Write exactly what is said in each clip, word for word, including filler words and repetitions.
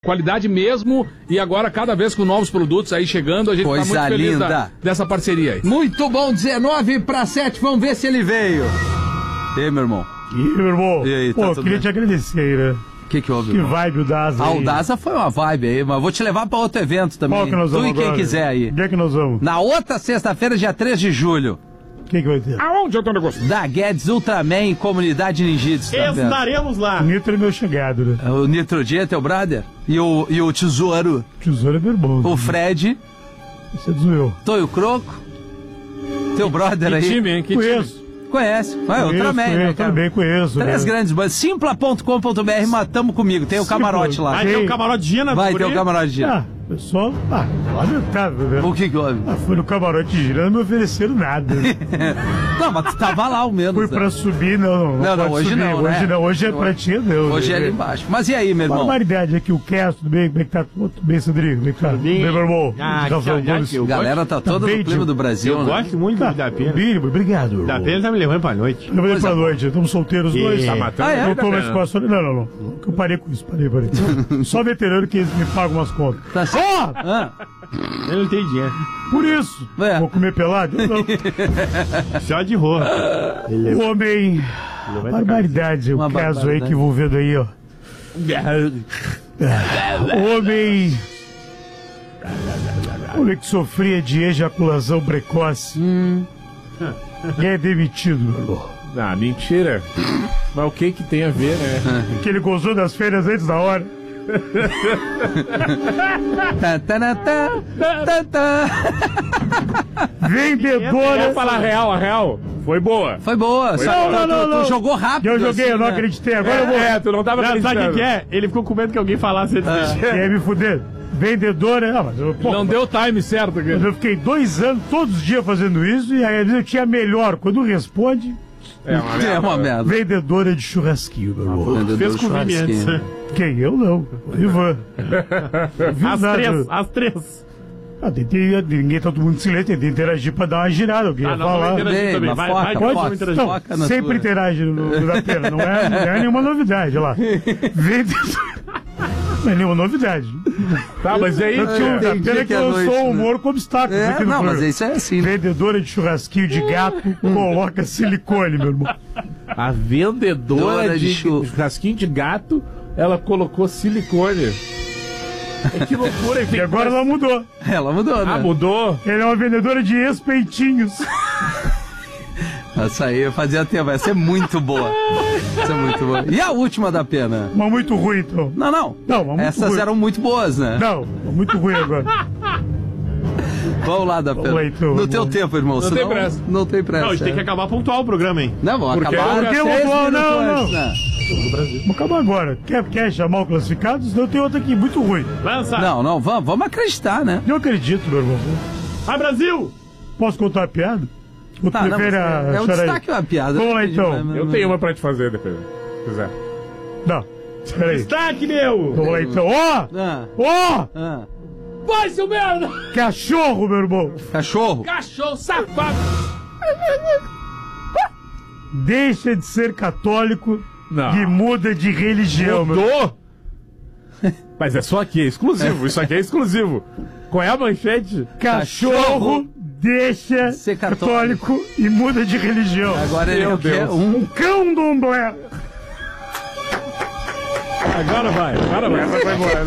qualidade mesmo, e agora cada vez com novos produtos aí chegando, a gente Coisa tá muito feliz linda. da, dessa parceria aí. Muito bom, dezenove para sete, vamos ver se ele veio. E aí, meu irmão? E aí, meu irmão? E aí, tá Pô, tudo queria bem? te agradecer, né? O que que houve, Que irmão? vibe o Daza Ah, aí. o Daza foi uma vibe aí, mas vou te levar pra outro evento também. Qual que nós tu vamos e quem agora? quiser aí. Onde é que nós vamos? Na outra sexta-feira, dia três de julho, O que que vai ter? Aonde eu tô negócio? da Guedes Ultraman Comunidade Ninjitsu. Tá vendo? Estaremos lá. O Nitro é meu chegado, né? O Nitro Dia, teu brother? E o, e o Tesouro, Tesouro é meu irmão. o Fred, Você zoou. Toio Croco, teu brother Que aí. time, hein? Que time. Conheço. Conhece? Vai, Ultraman, conheço, né, cara? também conheço. Três né? grandes bandas. Simpla ponto com ponto b r, matamos comigo. Tem o camarote lá. Vai ter um camarote Gina, Vai ter o guri? camarote de... Ah, pessoal, ah, lamentável, né? O que que houve? Ah, foi no camarote girando, não me ofereceram nada. Não, mas tu tava lá ao menos. Fui né? pra subir, não. Não, Não, não, pode hoje subir. não, né? Hoje não, hoje é pra ti, Deus. Hoje é ali embaixo. Mas e aí, meu irmão? Barbaridade aqui, o Cast, tudo bem? Como é que tá? Tudo bem, Sandrinho? Como é que tá? Tudo bem. bem, meu irmão? Ah, Já que falamos saudade, isso. eu A galera tá toda bem, no clima tio. do Brasil, Eu né? gosto muito Tá, da Pena. Mínimo, obrigado. meu Da irmão. Pena tá me levando pra noite. Eu falei pra Coisa noite, estamos solteiros E- dois. Tá matando Ah, é? Não tô da mais pena. com a sua... Não, não, não. Eu parei com isso, parei, parei. Só veterano que me paga umas contas. Tá certo. Ó, Ah, Eu não tenho dinheiro. por isso. É. Vou comer pelado? Eu não. Só de rua. Ele O homem... Barbaridade, o Uma caso aí barbaridade. que envolvendo aí, ó. O homem... O homem que sofria de ejaculação precoce. Hum. E é demitido, meu irmão. Ah, mentira. Mas o que que tem a ver, né? Que ele gozou das férias antes da hora. tá, tá, tá, tá, tá, tá. Vendedora. Vou falar a real, a real. Foi boa. Foi boa. Só Não, que não, tu, não, tu não. jogou rápido. Eu joguei, assim, eu não né? acreditei. Agora eu vou. É, tu não tava Não, sabe o acreditando. que que é? Ele ficou com medo que alguém falasse antes dele. Quer me fuder? Vendedora. Ah, mas eu, pô, Não deu o time certo aqui. mas eu fiquei dois anos, todos os dias fazendo isso, e aí eu tinha melhor. Quando responde, É uma É merda. uma merda. vendedora de churrasquinho, meu irmão. Vendedor Fez de com o Vini antes. churrasquinho. Quem? Eu não. O Ivan. Vi Às nada. três, às três. Ah, tentei, ninguém tá todo mundo em silêncio, tentei interagir pra dar uma girada. Eu queria Ah, não, falar. vamos interagir Bem, também. mas Vai, foca, vai, foca. vamos interagir. Não, Foca na sempre tua. interage no, no da pena, não é, não é nenhuma novidade, olha lá. Vendedor. Não é nenhuma novidade. Tá, mas e aí? Eu tinha um da entendi pena que que é lançou noite, o né? humor com obstáculos É, aqui no não, mas programa. isso é assim. Vendedora de churrasquinho de gato coloca silicone, meu irmão. A vendedora Dona de de chu- churrasquinho de gato, ela colocou silicone. É que loucura. E agora ela mudou. Ela mudou, né? Ah, mudou? Ela é uma vendedora de ex-peitinhos. Essa aí fazia tempo. Essa é muito boa. Essa é muito boa. E a última da pena? Mas muito ruim, então. Não, não. Não, mas muito Essas ruim. eram muito boas, né? Não, muito ruim agora. Vamos lá, da pena. Vamos lá, então, No vamos teu lá. tempo, irmão. Não senão- tem pressa. Não tem pressa. Não, a gente tem que é. acabar pontual o programa, hein? Não, vamos Porque- acabar. Porque eu seis vou- minutos não, antes, não. né? Vamos acabar agora. Quer, quer chamar o classificado? Senão tem outra aqui, muito ruim. Lança! Não, não, vamos, vamos acreditar, né? Eu acredito, meu irmão. Vai, Brasil! Posso contar uma piada? Ou Tá, não, prefere mas a é, é um chorar aí? destaque ou uma piada? Vamos lá, então. Mas- Eu tenho uma pra te fazer depois, se quiser. Não, espera aí. Destaque, meu! Vamos lá, então. Ó! Ah, Ó! ah. Vai, seu merda! Cachorro, meu irmão! Cachorro. Cachorro safado! Deixa de ser católico Não. e muda de religião, meu irmão. Mudou? Mas é só aqui, é exclusivo. Isso aqui é exclusivo. Qual é a manchete? Cachorro deixa Ser católico. católico. e muda de religião. Agora ele Meu quer Deus. um. Um cão do Omblé. Agora vai, agora vai. Essa foi boa.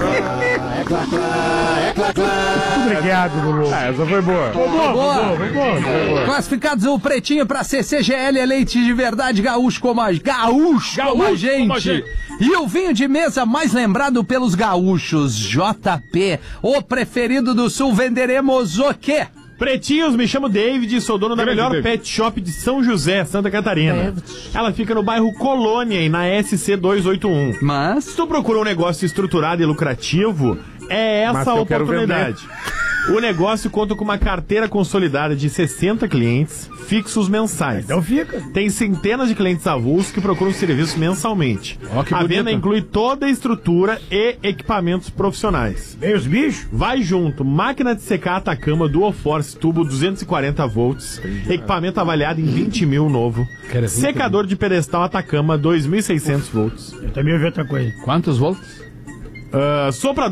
Obrigado, meu irmão. Ah, essa foi boa. Boa, boa, Boa. boa, boa. Classificados o pretinho pra C C G L, leite de verdade, gaúcho como a, gaúcho como a Gaúcho gente. como a gente. E o vinho de mesa mais lembrado pelos gaúchos, J P, o preferido do sul. Venderemos o quê? Pretinhos, me chamo David e sou dono da Grande melhor David. pet shop de São José, Santa Catarina. Ela fica no bairro Colônia e na S C duzentos e oitenta e um. Mas... Se tu procura um negócio estruturado e lucrativo, é Mas essa a que eu quero oportunidade. O negócio conta com uma carteira consolidada de sessenta clientes fixos mensais. Então fica. Tem centenas de clientes avulsos que procuram o serviço mensalmente. Ó, que a bonito. venda inclui toda a estrutura e equipamentos profissionais. Vem os bichos? Vai junto, máquina de secar Atacama Dual Force tubo duzentos e quarenta volts, equipamento avaliado em vinte mil novo, Cara, secador de pedestal Atacama dois mil e seiscentos volts, Eu também ouvi outra coisa. Quantos volts? uh, soprador